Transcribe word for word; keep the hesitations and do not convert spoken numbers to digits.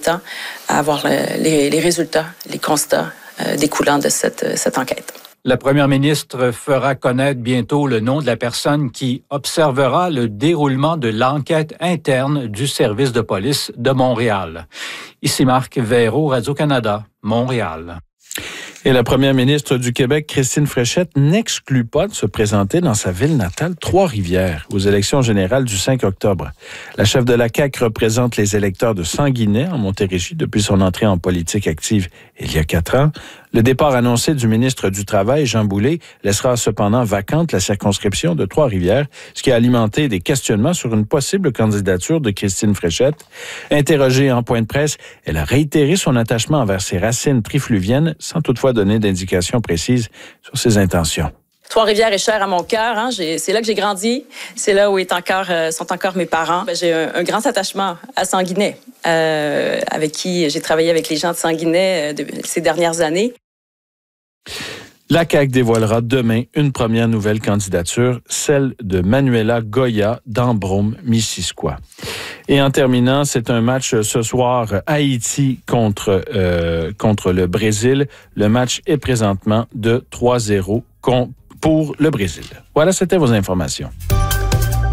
temps à avoir le, les, les résultats, les constats euh, découlant de cette, cette enquête. La première ministre fera connaître bientôt le nom de la personne qui observera le déroulement de l'enquête interne du service de police de Montréal. Ici Marc Veyraud, Radio-Canada, Montréal. Et la première ministre du Québec, Christine Fréchette, n'exclut pas de se présenter dans sa ville natale, Trois-Rivières, aux élections générales du cinq octobre. La chef de la C A Q représente les électeurs de Sanguinet, en Montérégie, depuis son entrée en politique active il y a quatre ans. Le départ annoncé du ministre du Travail, Jean Boulet, laissera cependant vacante la circonscription de Trois-Rivières, ce qui a alimenté des questionnements sur une possible candidature de Christine Fréchette. Interrogée en point de presse, elle a réitéré son attachement envers ses racines trifluviennes, sans toutefois donner d'indications précises sur ses intentions. Trois-Rivières est cher à mon cœur. Hein? J'ai, c'est là que j'ai grandi. C'est là où est encore, euh, sont encore mes parents. Ben, j'ai un, un grand attachement à Sanguinet, euh, avec qui j'ai travaillé avec les gens de Sanguinet euh, de, ces dernières années. La C A Q dévoilera demain une première nouvelle candidature, celle de Manuela Goya d'Ambrome-Missisquoi. Et en terminant, c'est un match ce soir, Haïti contre, euh, contre le Brésil. Le match est présentement de trois zéro pour le Brésil. Voilà, c'était vos informations.